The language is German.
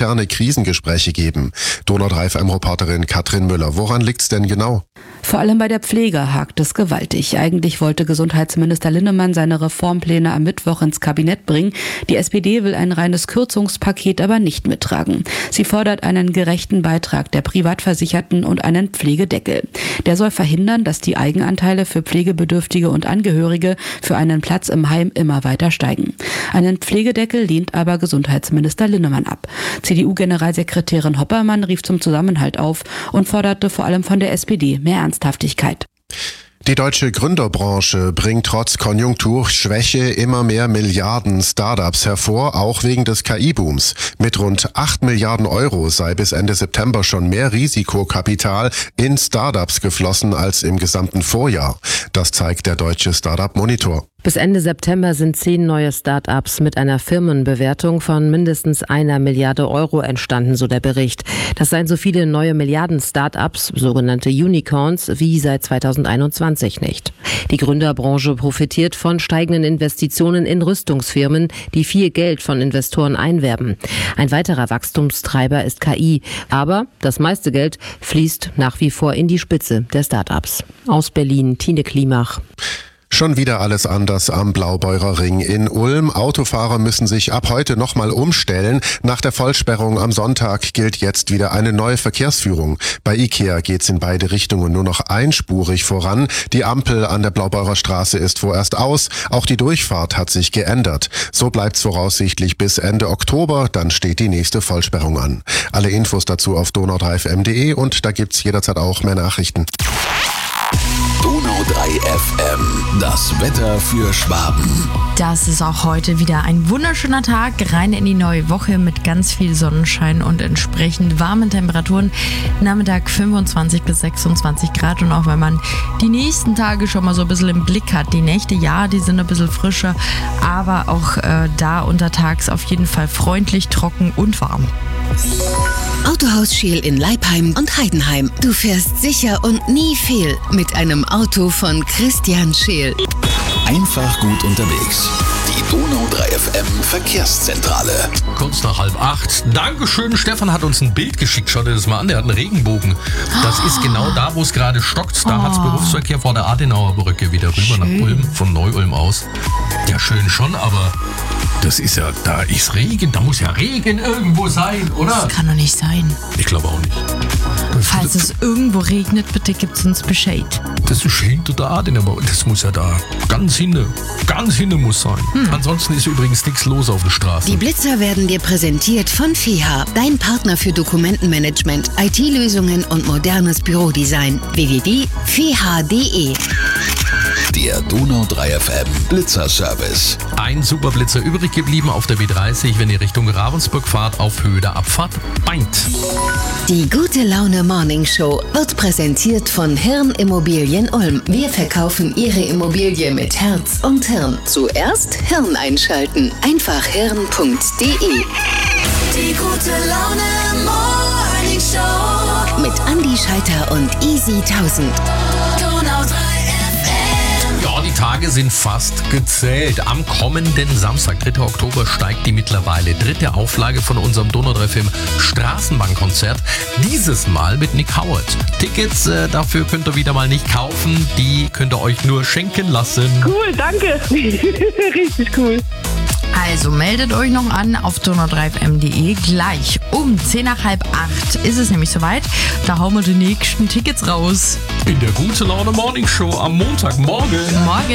interne Krisengespräche geben. Donau 3 FM-Reporterin Katrin Müller. Woran liegt's denn genau? Vor allem bei der Pflege hakt es gewaltig. Eigentlich wollte Gesundheitsminister Linnemann seine Reformpläne am Mittwoch ins Kabinett bringen. Die SPD will ein reines Kürzungspaket aber nicht mittragen. Sie fordert einen gerechten Beitrag der Privatversicherten und einen Pflegedeckel. Der soll verhindern, dass die Eigenanteile für Pflegebedürftige und Angehörige für einen Platz im Heim immer weiter steigen. Einen Pflegedeckel lehnt aber Gesundheitsminister Linnemann ab. CDU-Generalsekretärin Hoppermann rief zum Zusammenhalt auf und forderte vor allem von der SPD mehr Ernsthaftigkeit. Die deutsche Gründerbranche bringt trotz Konjunkturschwäche immer mehr Milliarden Startups hervor, auch wegen des KI-Booms. Mit rund 8 Milliarden Euro sei bis Ende September schon mehr Risikokapital in Startups geflossen als im gesamten Vorjahr. Das zeigt der deutsche Startup-Monitor. Bis Ende September sind 10 neue Start-ups mit einer Firmenbewertung von mindestens 1 Milliarde Euro entstanden, so der Bericht. Das seien so viele neue Milliarden-Start-ups, sogenannte Unicorns, wie seit 2021 nicht. Die Gründerbranche profitiert von steigenden Investitionen in Rüstungsfirmen, die viel Geld von Investoren einwerben. Ein weiterer Wachstumstreiber ist KI, aber das meiste Geld fließt nach wie vor in die Spitze der Start-ups. Aus Berlin, Tine Klimach. Schon wieder alles anders am Blaubeurer Ring in Ulm. Autofahrer müssen sich ab heute nochmal umstellen. Nach der Vollsperrung am Sonntag gilt jetzt wieder eine neue Verkehrsführung. Bei Ikea geht's in beide Richtungen nur noch einspurig voran. Die Ampel an der Blaubeurer Straße ist vorerst aus. Auch die Durchfahrt hat sich geändert. So bleibt's voraussichtlich bis Ende Oktober. Dann steht die nächste Vollsperrung an. Alle Infos dazu auf donau3fm.de und da gibt's jederzeit auch mehr Nachrichten. Donau 3 FM, das Wetter für Schwaben. Das ist auch heute wieder ein wunderschöner Tag, rein in die neue Woche mit ganz viel Sonnenschein und entsprechend warmen Temperaturen. Nachmittag 25 bis 26 Grad und auch wenn man die nächsten Tage schon mal so ein bisschen im Blick hat, die Nächte, ja, die sind ein bisschen frischer, aber auch da untertags auf jeden Fall freundlich, trocken und warm. Autohaus Scheel in Leipheim und Heidenheim. Du fährst sicher und nie fehl mit einem Auto von Christian Scheel. Einfach gut unterwegs. Die Donau 3 FM Verkehrszentrale. Kurz nach 7:30. Dankeschön, Stefan hat uns ein Bild geschickt. Schaut dir das mal an, der hat einen Regenbogen. Das ist genau da, wo es gerade stockt. Da hat es Berufsverkehr vor der Adenauer Brücke wieder rüber nach Ulm, von Neu-Ulm aus. Ja, schön schon, aber das ist ja, da ist Regen, da muss ja Regen irgendwo sein, oder? Das kann doch nicht sein. Ich glaube auch nicht. Falls es irgendwo regnet, bitte gibt's uns Bescheid. Das ist hinter der Aden, aber das muss ja da ganz hinten muss sein. Ansonsten ist übrigens nichts los auf den Straßen. Die Blitzer werden dir präsentiert von FEHA, dein Partner für Dokumentenmanagement, IT-Lösungen und modernes Bürodesign. www.feha.de. Der Donau 3 FM Blitzerservice. Ein Superblitzer übrig geblieben auf der B30, wenn ihr Richtung Ravensburg fahrt, auf Höhe der Abfahrt Beint. Die Gute Laune Morning Show wird präsentiert von Hirn Immobilien Ulm. Wir verkaufen Ihre Immobilie mit Herz und Hirn. Zuerst Hirn einschalten. Einfach hirn.de. Die Gute Laune Morning Show mit Andi Scheiter und Easy 1000. Donau 3 FM. Ja, die Tage sind fast gezählt. Am kommenden Samstag, 3. Oktober, steigt die mittlerweile 3. Auflage von unserem Donau 3 FM Straßenbahnkonzert. Dieses Mal mit Nick Howard. Tickets dafür könnt ihr wieder mal nicht kaufen. Die könnt ihr euch nur schenken lassen. Cool, danke. Richtig cool. Also meldet euch noch an auf donau3fm.de. Gleich um 7:50 ist es nämlich soweit. Da hauen wir die nächsten Tickets raus. In der Gute Laune Morning Show am Montagmorgen. Morgen.